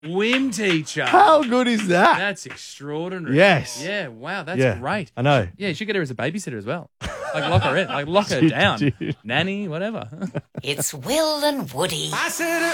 swim teacher. How good is that? That's extraordinary. Yes. Yeah, wow, that's great. I know. Yeah, you should get her as a babysitter as well. Like lock her in. Like lock her down. Nanny, whatever. It's Will and Woody.